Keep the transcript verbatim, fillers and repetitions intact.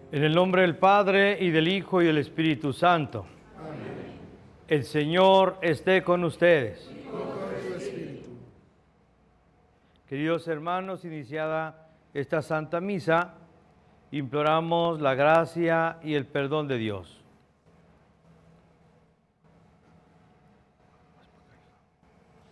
En el nombre del Padre, y del Hijo, y del Espíritu Santo. Amén. El Señor esté con ustedes. Y con tu espíritu. Queridos hermanos, iniciada esta Santa Misa, imploramos la gracia y el perdón de Dios.